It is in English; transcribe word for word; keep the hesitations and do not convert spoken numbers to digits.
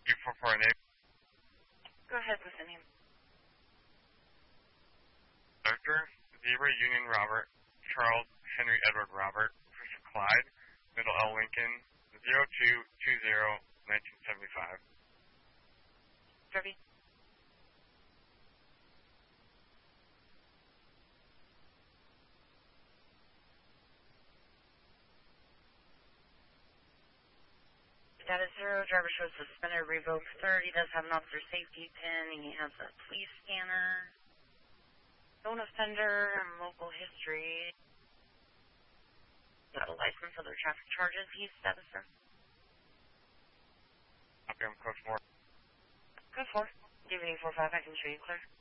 two four four name. Go ahead with the name. Doctor Zebra Union Robert, Charles Henry Edward Robert, Christopher Clyde, Middle L Lincoln, zero two two zero nineteen seventy-five. Debbie. Status zero, driver shows suspended, revoked third. He does have an officer safety pin. He has a police scanner, known offender, and local history. Got a license, other traffic charges. He's status, sir. Okay, I'm code four. Code four. Give me four five, I can show you clear.